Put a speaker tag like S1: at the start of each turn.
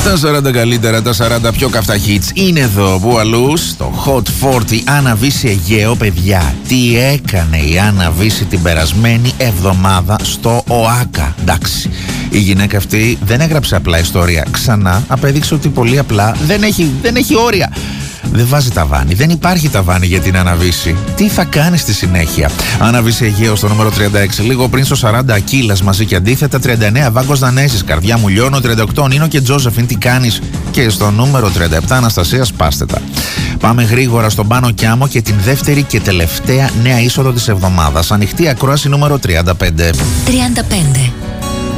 S1: Τα 40 καλύτερα, τα 40 πιο καυτά hits είναι εδώ. Πού αλλού? Στο Hot 40. Άννα Βύση Αιγαίο, παιδιά. Τι έκανε η Άννα Βύση την περασμένη εβδομάδα στο ΟΑΚΑ? Εντάξει, η γυναίκα αυτή δεν έγραψε απλά ιστορία. Ξανά απέδειξε ότι πολύ απλά δεν έχει όρια. Δεν βάζει ταβάνι. Δεν υπάρχει ταβάνι για την Άννα Βύση. Τι θα κάνει στη συνέχεια? Άννα Βύση Αιγαίο στο νούμερο 36. Λίγο πριν στο 40 Ακύλας μαζί και αντίθετα. 39 Βάγκος Δανέσης. Καρδιά μου λιώνω. 38 Νίνο και Τζόζεφιν. Τι κάνεις? Και στο νούμερο 37 Αναστασία Σπάστετα. Πάμε γρήγορα στον Πάνο Κιάμο και την δεύτερη και τελευταία νέα είσοδο της εβδομάδας. Ανοιχτή ακρόαση νούμερο 35.
S2: 35.